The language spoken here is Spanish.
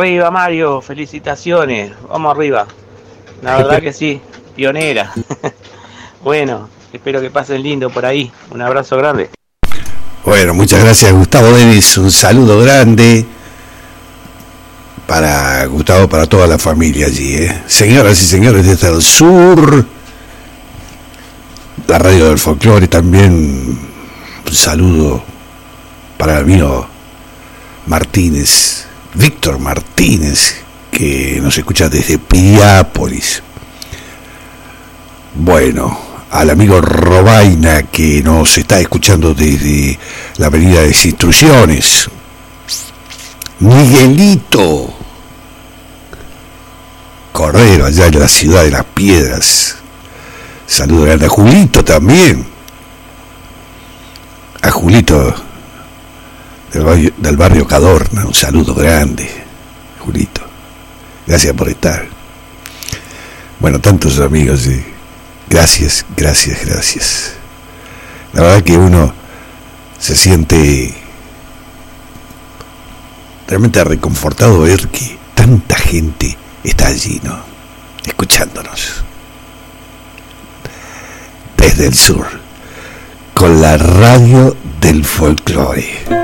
Arriba Mario, felicitaciones, vamos arriba. La verdad que sí, pionera. Bueno, espero que pasen lindo por ahí. Un abrazo grande. Bueno, muchas gracias Gustavo Denis, un saludo grande para Gustavo, para toda la familia allí, ¿eh? Señoras y señores desde el sur, la radio del folclore también, un saludo para el amigo Martínez, Víctor Martínez, que nos escucha desde Piriápolis. Bueno, al amigo Robaina, que nos está escuchando desde la avenida Desinstrucciones. Miguelito Cordero, allá en la ciudad de Las Piedras. Saludo grande a Julito también. A Julito del barrio Cadorna, un saludo grande, Julito. Gracias por estar. Bueno, tantos amigos, sí. Gracias. La verdad que uno se siente realmente reconfortado ver que tanta gente está allí, ¿no? Escuchándonos. Desde el sur, con la radio del folclore.